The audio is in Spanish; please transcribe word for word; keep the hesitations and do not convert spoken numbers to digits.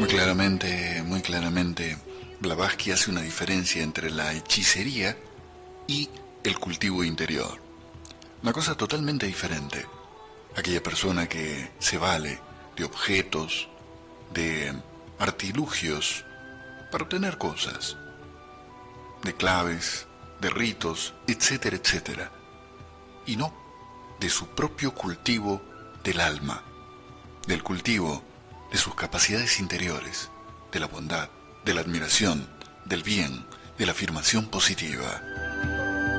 Muy claramente, muy claramente, Blavatsky hace una diferencia entre la hechicería y el cultivo interior. Una cosa totalmente diferente. Aquella persona que se vale de objetos, de artilugios para obtener cosas, de claves, de ritos, etcétera, etcétera, y no de su propio cultivo del alma, del cultivo de sus capacidades interiores, de la bondad, de la admiración, del bien, de la afirmación positiva.